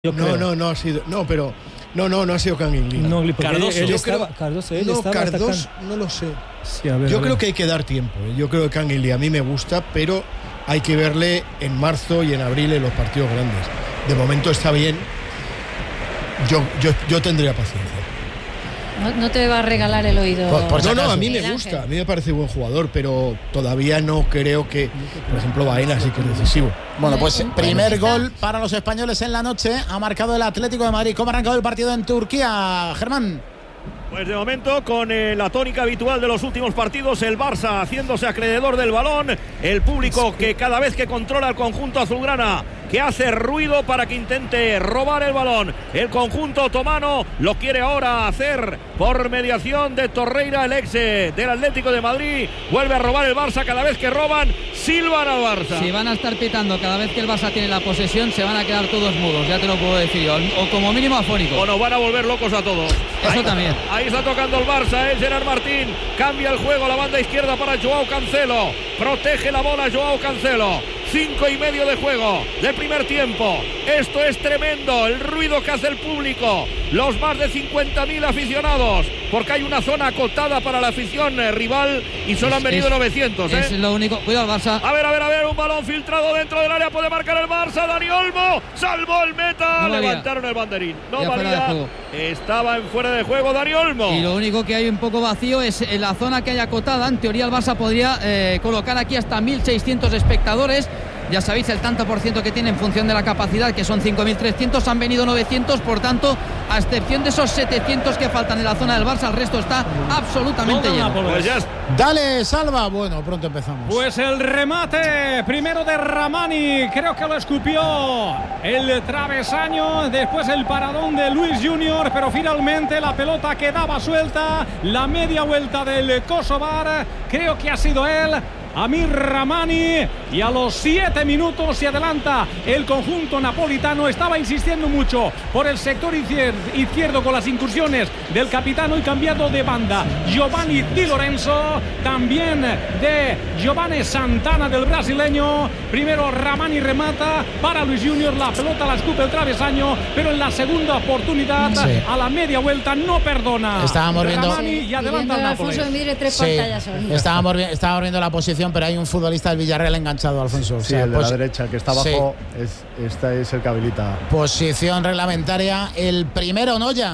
Yo creo. No ha sido. No, pero. No ha sido Kangin Lee. No, Cardoso. Cardoso, no lo sé. Sí, a ver, yo creo que hay que dar tiempo. Yo creo que Kangin Lee a mí me gusta, pero hay que verle en marzo y en abril en los partidos grandes. De momento está bien. Yo tendría paciencia. No te va a regalar el oído. No, a mí me gusta. A mí me parece buen jugador, pero todavía no creo que, por ejemplo, Baena sí que es decisivo. Bueno, pues primer gol para los españoles en la noche. Ha marcado el Atlético de Madrid. ¿Cómo ha arrancado el partido en Turquía, Germán? Pues de momento, con la tónica habitual de los últimos partidos, el Barça haciéndose acreedor del balón, el público que cada vez que controla el conjunto azulgrana, que hace ruido para que intente robar el balón. El conjunto otomano lo quiere ahora hacer por mediación de Torreira, el ex del Atlético de Madrid. Vuelve a robar el Barça. Cada vez que roban, silban al Barça. Si van a estar pitando cada vez que el Barça tiene la posesión, se van a quedar todos mudos, ya te lo puedo decir yo, o como mínimo afónicos. O nos van a volver locos a todos. Eso también. Ahí está tocando el Barça, Gerard Martín. Cambia el juego, la banda izquierda para Joao Cancelo. Protege la bola Joao Cancelo. 5:30 de juego de primer tiempo. Esto es tremendo, el ruido que hace el público, los más de 50.000 aficionados, porque hay una zona acotada para la afición rival y solo han venido 900. Es lo único. Cuidado el Barça. A ver, un balón filtrado dentro del área, puede marcar el Barça. Dani Olmo salvó el meta, levantaron el banderín. No valía, estaba en fuera de juego Dani Olmo. Y lo único que hay un poco vacío es en la zona que hay acotada. En teoría el Barça podría colocar aquí hasta 1.600 espectadores. Ya sabéis el tanto por ciento que tiene en función de la capacidad, que son 5.300, han venido 900, por tanto, a excepción de esos 700 que faltan en la zona del Barça, el resto está absolutamente lleno. Pues ya. Dale, Salva. Bueno, pronto empezamos. Pues el remate primero de Ramani, creo que lo escupió el travesaño, después el paradón de Luis Junior, pero finalmente la pelota quedaba suelta, la media vuelta del Kosovar, creo que ha sido él, Amir Ramani, y a los 7 minutos se adelanta el conjunto napolitano. Estaba insistiendo mucho por el sector izquierdo con las incursiones del capitano y cambiado de banda Giovanni Di Lorenzo, también de Giovanni Santana, del brasileño. Primero Ramani remata para Luis Junior, la pelota la escupe el travesaño, pero en la segunda oportunidad a la media vuelta no perdona. Estábamos viendo Ramani y adelanta el Nápoles. Estábamos viendo la posición, pero hay un futbolista del Villarreal enganchado, Alfonso. Sí, el de la derecha, el que está abajo, este es el que habilita. Posición reglamentaria, el primero, Noya.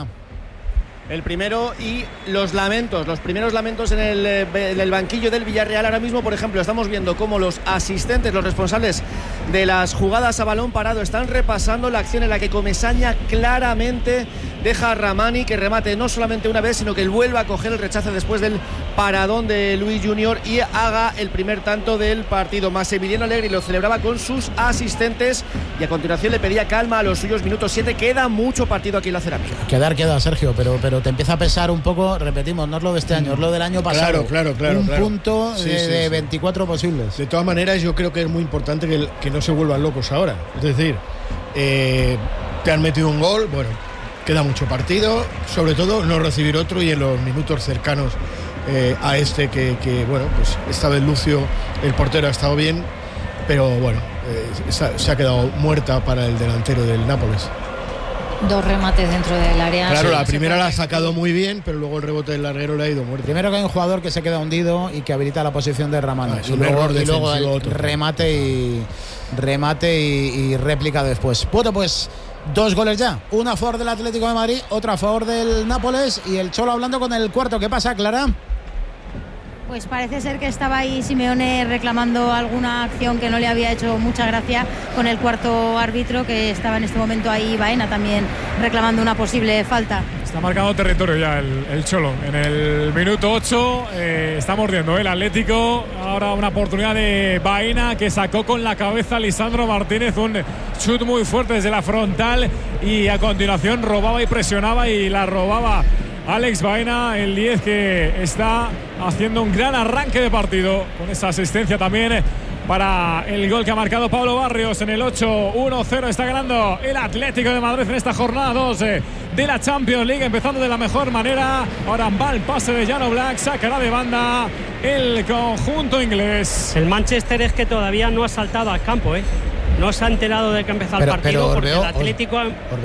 El primero, y los primeros lamentos en el banquillo del Villarreal. Ahora mismo, por ejemplo, estamos viendo cómo los asistentes, los responsables de las jugadas a balón parado, están repasando la acción en la que Comesaña claramente deja a Ramani que remate no solamente una vez, sino que él vuelva a coger el rechace después del paradón de Luis Junior y haga el primer tanto del partido. Massimiliano Allegri lo celebraba con sus asistentes y a continuación le pedía calma a los suyos. Minuto 7, queda mucho partido aquí en la Cerámica. Queda, Sergio, pero te empieza a pesar un poco, repetimos, no es lo de este año, es lo del año pasado. Claro. Un punto de 24 posibles. De todas maneras, yo creo que es muy importante que no se vuelvan locos ahora. Es decir, te han metido un gol, bueno, queda mucho partido, sobre todo no recibir otro, y en los minutos cercanos a que bueno, pues esta vez Lucio, el portero, ha estado bien, pero bueno, se ha quedado muerta para el delantero del Nápoles. 2 remates dentro del área. Claro, la primera la ha sacado muy bien, pero luego el rebote del larguero le ha ido muerto. Primero que hay un jugador que se queda hundido y que habilita la posición de Ramani. Y luego el remate y réplica después. Bueno, pues 2 goles ya. Una a favor del Atlético de Madrid, otra a favor del Nápoles, y el Cholo hablando con el cuarto. ¿Qué pasa, Clara? Pues parece ser que estaba ahí Simeone reclamando alguna acción que no le había hecho mucha gracia con el cuarto árbitro, que estaba en este momento ahí Baena también reclamando una posible falta. Está marcando territorio ya el Cholo. En el minuto 8 está mordiendo el Atlético. Ahora una oportunidad de Baena, que sacó con la cabeza a Lisandro Martínez, un chut muy fuerte desde la frontal, y a continuación robaba y presionaba, y la robaba Alex Baena, el 10, que está haciendo un gran arranque de partido con esa asistencia también para el gol que ha marcado Pablo Barrios en el 8. 1-0 está ganando el Atlético de Madrid en esta jornada 2 de la Champions League, empezando de la mejor manera. Ahora va el pase de Jan Oblak, sacará de banda el conjunto inglés. El Manchester es que todavía no ha saltado al campo, no se ha enterado de que ha empezado el partido, porque el Atlético